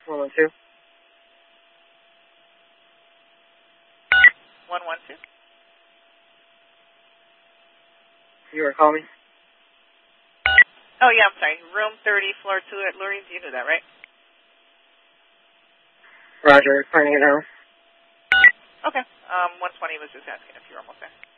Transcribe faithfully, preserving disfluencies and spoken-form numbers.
one one two. one one two. You were calling me? Oh, yeah, I'm sorry. Room thirty, floor two at Lurie's. You knew that, right? Roger, finding it now. Okay. Um, one twenty was just asking if you were almost there.